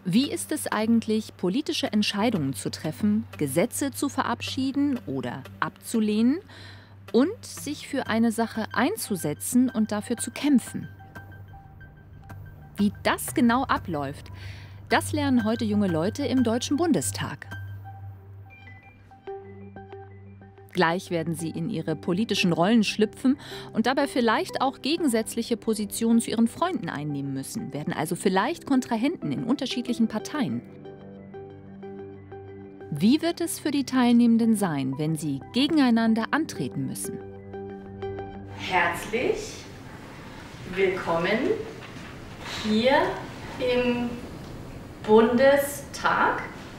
Wie ist es eigentlich, politische Entscheidungen zu treffen, Gesetze zu verabschieden oder abzulehnen und sich für eine Sache einzusetzen und dafür zu kämpfen? Wie das genau abläuft, das lernen heute junge Leute im Deutschen Bundestag. Gleich werden sie in ihre politischen Rollen schlüpfen und dabei vielleicht auch gegensätzliche Positionen zu ihren Freunden einnehmen müssen, werden also vielleicht Kontrahenten in unterschiedlichen Parteien. Wie wird es für die Teilnehmenden sein, wenn sie gegeneinander antreten müssen? Herzlich willkommen hier im Bundestag.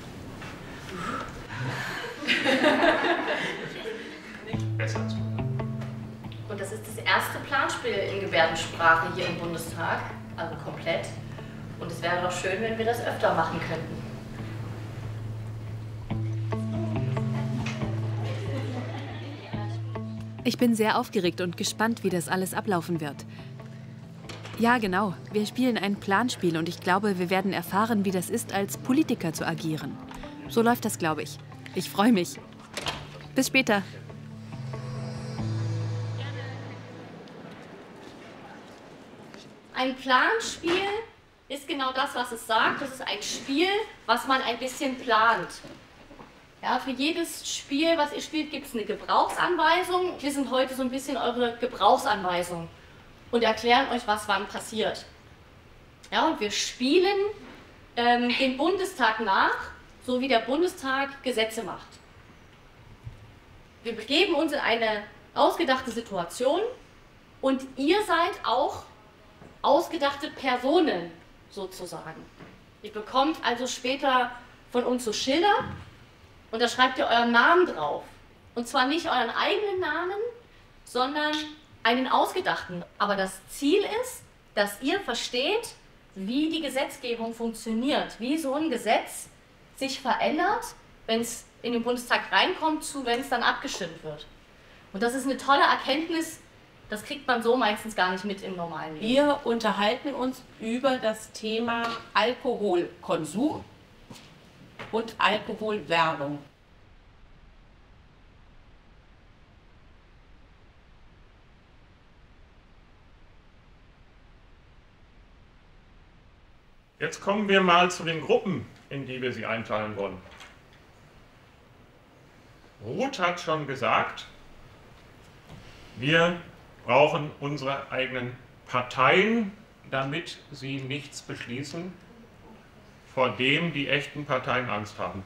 Und das ist das erste Planspiel in Gebärdensprache hier im Bundestag, also komplett. Und es wäre doch schön, wenn wir das öfter machen könnten. Ich bin sehr aufgeregt und gespannt, wie das alles ablaufen wird. Ja, genau. Wir spielen ein Planspiel und ich glaube, wir werden erfahren, wie das ist, als Politiker zu agieren. So läuft das, glaube ich. Ich freue mich. Bis später. Ein Planspiel ist genau das, was es sagt. Das ist ein Spiel, was man ein bisschen plant. Ja, für jedes Spiel, was ihr spielt, gibt es eine Gebrauchsanweisung. Wir sind heute so ein bisschen eure Gebrauchsanweisung und erklären euch, was wann passiert. Ja, und wir spielen den Bundestag nach, so wie der Bundestag Gesetze macht. Wir begeben uns in eine ausgedachte Situation und ihr seid auch ausgedachte Personen sozusagen. Ihr bekommt also später von uns so Schilder und da schreibt ihr euren Namen drauf. Und zwar nicht euren eigenen Namen, sondern einen ausgedachten. Aber das Ziel ist, dass ihr versteht, wie die Gesetzgebung funktioniert, wie so ein Gesetz sich verändert, wenn es in den Bundestag reinkommt, zu wenn es dann abgestimmt wird. Und das ist eine tolle Erkenntnis, das kriegt man so meistens gar nicht mit im normalen Leben. Wir unterhalten uns über das Thema Alkoholkonsum und Alkoholwerbung. Jetzt kommen wir mal zu den Gruppen, in die wir sie einteilen wollen. Ruth hat schon gesagt, wir brauchen unsere eigenen Parteien, damit sie nichts beschließen, vor dem die echten Parteien Angst haben.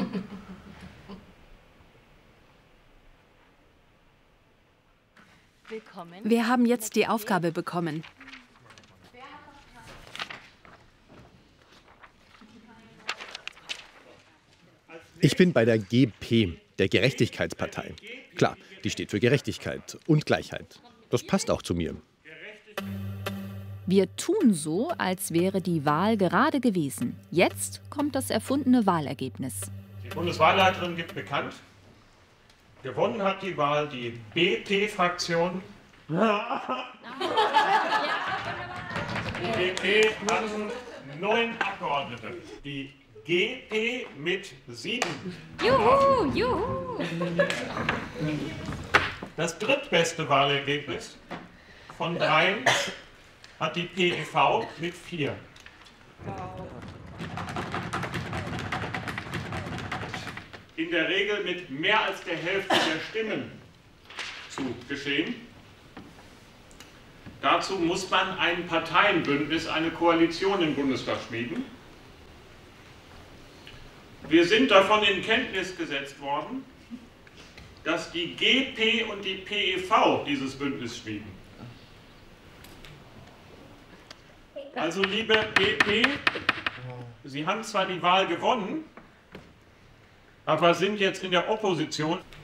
Wir haben jetzt die Aufgabe bekommen. Ich bin bei der GP, der Gerechtigkeitspartei. Klar, die steht für Gerechtigkeit und Gleichheit. Das passt auch zu mir. Wir tun so, als wäre die Wahl gerade gewesen. Jetzt kommt das erfundene Wahlergebnis. Die Bundeswahlleiterin gibt bekannt, gewonnen hat die Wahl die BP-Fraktion. Die BP hat 9 Abgeordnete. Die GP mit 7. Juhu, juhu! Das drittbeste Wahlergebnis von 3 hat die PEV mit 4. In der Regel mit mehr als der Hälfte der Stimmen zu geschehen. Dazu muss man ein Parteienbündnis, eine Koalition im Bundestag schmieden. Wir sind davon in Kenntnis gesetzt worden, dass die GP und die PEV dieses Bündnis schmieden. Also liebe GP, Sie haben zwar die Wahl gewonnen, aber sind jetzt in der Opposition.